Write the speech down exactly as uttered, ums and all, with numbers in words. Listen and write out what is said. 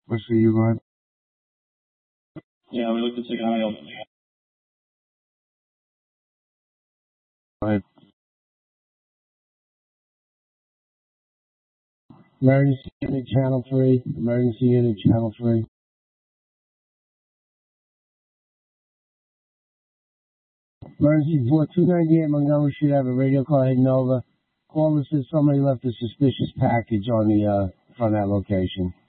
What's the you going? Yeah, we looked at taking eye open. Right. Emergency unit channel three. Emergency unit channel three. Emergency four two ninety-eight Montgomery should have a radio call heading over. Call that says somebody left a suspicious package on the uh, front of that location.